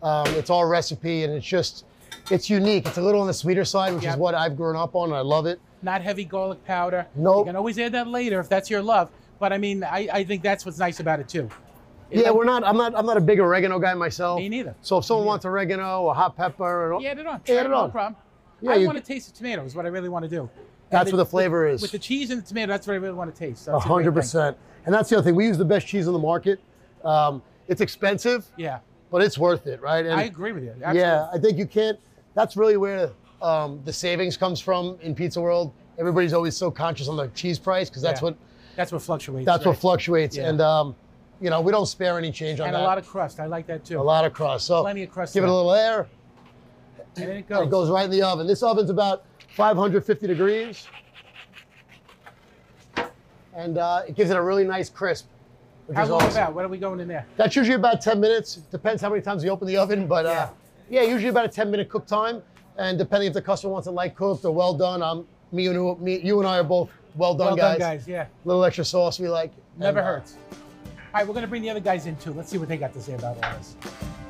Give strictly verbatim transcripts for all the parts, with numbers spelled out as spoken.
Um, it's all recipe, and it's just, it's unique. It's a little on the sweeter side, which Yep. is what I've grown up on, and I love it. Not heavy garlic powder. Nope. You can always add that later if that's your love. But I mean, I, I think that's what's nice about it too. Yeah, we're not. I'm not. I'm not a big oregano guy myself. Me neither. So if someone wants oregano or hot pepper, or, Yeah, add it on. add it no on. problem. Yeah, I you- want to taste the tomato is what I really want to do. That's And where it- the flavor with, is. With the cheese and the tomato, that's what I really want to taste. So A it's a great hundred thing. percent. And that's the other thing. We use the best cheese on the market. Um, it's expensive, Yeah, but it's worth it, right? And I agree with you. Absolutely. yeah, I think you can't. That's really where um, the savings comes from in pizza world. Everybody's always so conscious on the cheese price because that's Yeah. what That's what fluctuates. that's right? what fluctuates. Yeah. And um, you know, we don't spare any change on And that. a lot of crust. I like that too. a lot of crust. So Plenty of crust give it a there. little air. And then it And goes. it goes right in the oven. This oven's about five hundred fifty degrees. And uh, it gives it a really nice crisp. Which How is long awesome. about? What are we going in there? That's usually about ten minutes. Depends how many times you open the oven, but uh, yeah, usually about a ten minute cook time. And depending if the customer wants it light cooked or well done, um, me and me, you and I are both well done Well guys. done, guys. Yeah, A little extra sauce we like. never And, uh, hurts. All right, we're gonna bring the other guys in too. Let's see what they got to say about all this.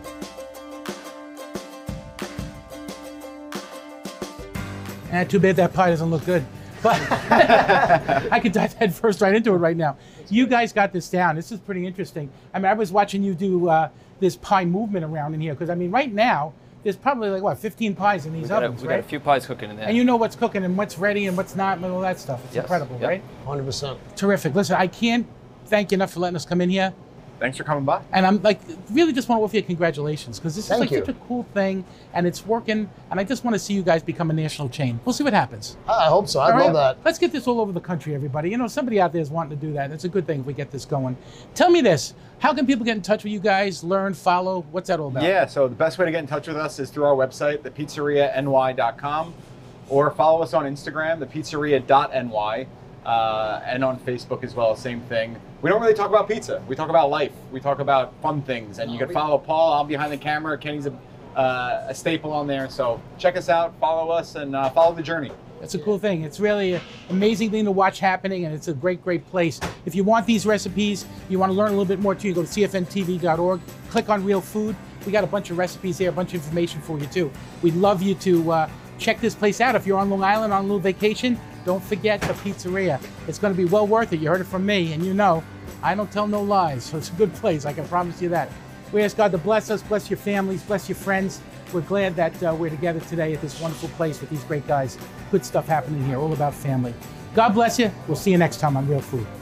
And too bad that pie doesn't look good. But I could dive head first right into it right now. You guys got this down. This is pretty interesting. I mean, I was watching you do uh, this pie movement around in here because I mean, right now there's probably like what, fifteen pies in these We got, a, ovens, we right? got a few pies cooking in there. And you know what's cooking and what's ready and what's not and all that stuff. It's Yes, incredible, yep. right? one hundred percent. Terrific. Listen, I can't thank you enough for letting us come in here. Thanks for coming by. And I'm like, really just want to offer you congratulations because this is Thank like you. such a cool thing and it's working. And I just want to see you guys become a national chain. We'll see what happens. I hope so. I All love right? that. Let's get this all over the country, everybody. You know, somebody out there is wanting to do that. It's a good thing if we get this going. Tell me this. How can people get in touch with you guys, learn, follow? What's that all about? Yeah, so the best way to get in touch with us is through our website, the pizzeria N Y dot com, or follow us on Instagram, the pizzeria dot N Y, uh, and on Facebook as well, same thing. We don't really talk about pizza. We talk about life. We talk about fun things. And you can follow Paul. I'm behind the camera. Kenny's a, uh, a staple on there. So check us out, follow us, and uh, follow the journey. It's a cool thing. It's really an amazing thing to watch happening, and it's a great, great place. If you want these recipes, you want to learn a little bit more too, you go to C F N T V dot org, click on Real Food. We got a bunch of recipes there, a bunch of information for you too. We'd love you to uh, check this place out. If you're on Long Island on a little vacation, don't forget the pizzeria. It's going to be well worth it. You heard it from me, and you know, I don't tell no lies, so it's a good place. I can promise you that. We ask God to bless us, bless your families, bless your friends. We're glad that uh, we're together today at this wonderful place with these great guys. Good stuff happening here, all about family. God bless you. We'll see you next time on Real Food.